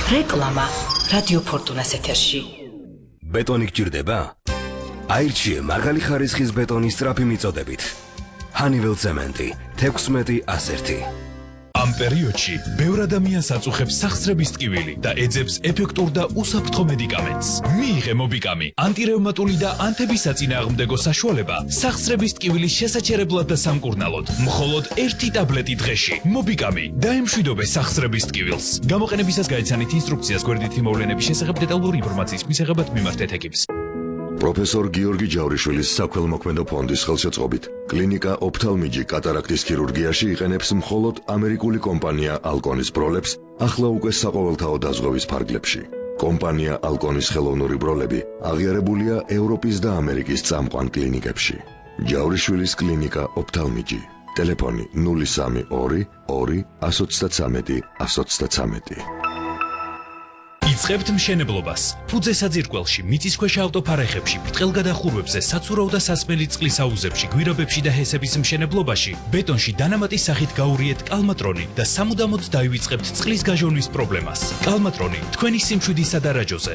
რეკლამა რადიო ფორტუნას ეთერში. ბეტონი გჭირდება? აირჩიე მაღალი ხარისხის ბეტონის სწრაფი მიწოდებით. ჰანიվել ცემენტი 16-101. ამ პერიოდში ბევრ ადამიანს აწუხებს სახსრების ტკივილი და ეძებს ეფექტურ და უსაფრთხო მედიკამენტს. მიიღე მობიკამი, ანტირევმატული და ანთებისაწინააღმდეგო საშუალება სახსრების ტკივილის შესაჩერებლად და სამკურნალოდ. მხოლოდ 1 ტაბლეტი დღეში. მობიკამი დაემშვიდობე სახსრების ტკივილს. გამოყენებისას გაიცანით ინსტრუქციას გვერდითი მოვლენების შესახებ დეტალური ინფორმაციის მისაღებად მიმართეთ ეკიპს. პროფესორ გიორგი ჯავრიშვილის საქველმოქმედო ფონდის ხელშეწყობით კლინიკა ოფთალმიჯი კატარაქტის ქირურგიაში იყენებს მხოლოდ ამერიკული კომპანია ალკონის ბროლებს ახლა უკვე საყოველთაო დაზღვევის ფარგლებში. კომპანია ალკონის ხელოვნური ბროლები აღიარებულია ევროპის და ამერიკის წამყვან კლინიკებში. ჯავრიშვილის კლინიკა ოფთალმიჯი. ტელეფონი 032 2 133 133. იწყებთ მშენებლობას. ფუძე საძირკველში, მიწისქვეშა ავტოფარეხებში, ბრტყელგადახურვებზე, საცურავ და სასმელი წყლის აუზებში, გვირაბებში და ჰესების მშენებლობაში, ბეტონში დანამატის სახით გაურიეთ კალმატრონი და სამუდამოდ დაივიწყებთ წყლის გაჟონვის პრობლემას. კალმატრონი თქვენი სიმშვიდის სადარაჯოზე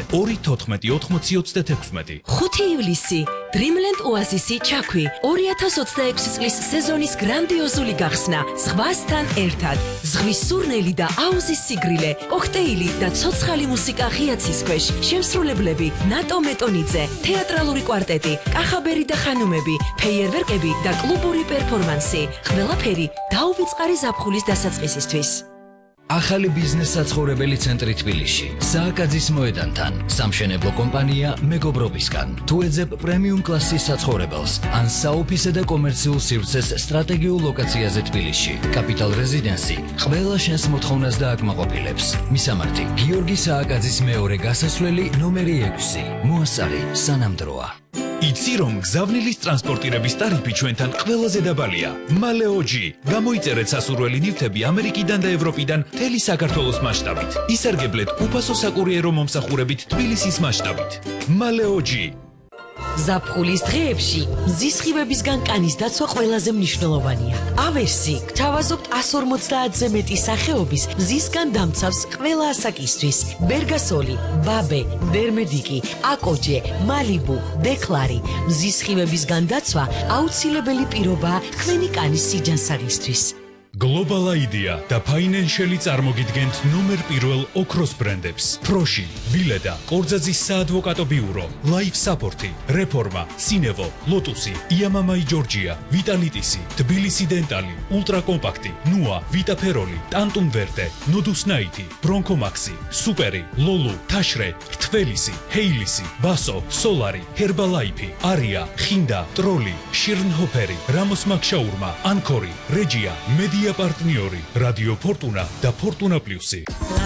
2-14-80-36. 5 ივლისი Dreamland Oasis-ი ჩაქვი 2026 წლის სეზონის გრანდიოზული გახსნა ზღვასთან ერთად. ზღვის სურნელი და აუზის სიგრილე, კოქტეილი და ცოცხალი მუსიკა ღიაცის ქვეშ, შემსრულებლები ნატო მეტონიძე, თეატრალური კვარტეტი, კახაბერი და ხანუმები, ფეიერვერკები და კლუბური პერფორმანსი. ყველაფერი დაუვიწყარი ზაფხულის დასაწყისისთვის. ახალი ბიზნეს საცხოვრებელი ცენტრი თბილისში. სააკაძის მოედანთან. სამშენებლო კომპანია მეგობრობისგან. თუ ეძებ პრემიუმ კლასის საცხოვრებელს ან საოფისე და კომერციულ სივრცეს სტრატეგიულ ლოკაციაზე თბილისში. კაპიტალ რეზიდენსი ყველა შენს მოთხოვნას დააკმაყოფილებს. მისამართი გიორგი სააკაძის მეორე გასასვლელი ნომერი 6. მოასწარი სანამდროა. იცი რომ გზავნილის ტრანსპორტირების ტარიფი ჩვენთან ყველაზე დაბალია. მალეოჯი. გამოიწერეთ სასურველი ნივთები ამერიკიდან და ევროპიდან მთელი საქართველოს მასშტაბით. ისარგებლეთ უფასო საკურიერო მომსახურებით თბილისის მასშტაბით. მალეოჯი. ზაფხულის დღეებში მზის სხივებისგან კანის დაცვა ყველაზე მნიშვნელოვანია. ავერსი გთავაზობთ 150-ზე მეტი სახეობის მზისგან დამცავს ყველა ასაკისთვის. ბერგასოლი, ბაბე, დერმედიკი, აკოჯე, მალიბუ, დეკლარი. მზის სხივებისგან დაცვა აუცილებელი პირობაა თქვენი კანის სიჯანსაღისთვის. Global Idea და Financial-ი წარმოგიდგენთ ნომერ პირველ ოქროს ბრენდებს. Proshi, Vileda, კორძაძის საადვოკატო ბიურო, Life Support-ი, Reforma, Sinevo, Lotus-ი, Iamamai Georgia, Vitalitis-ი, Tbilisi Dental-ი, Ultra Compact-ი, Nua, Vitaferoli, Tantum Verde, Nodus Night-ი, Bronco Maxi, Super-ი, Lolu, Tashre, Rtvelisi, Heilisi, Baso, Solari, Herbalife-ი, Aria, Xinda, Trolli, Schirnhofer-ი, Ramos Makshaurma, Ancori, Regia, Media პარტნიორი რადიო ფორტუნა და ფორტუნა პლუსი.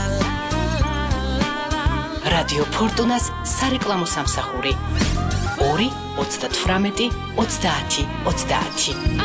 რადიო ფორტუნას სარეკლამო სამსახური 2 38 30 30.